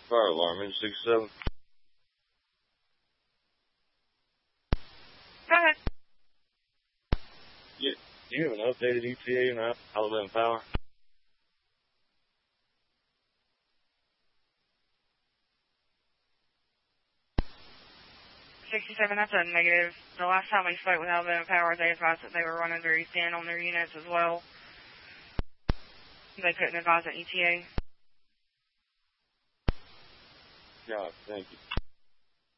fire alarm in 67. Go ahead. Yeah, do you have an updated ETA in Alabama Power? 67, that's a negative. The last time we spoke with Alabama Power, they advised that they were running very thin on their units as well. They couldn't advise an ETA. God, thank you.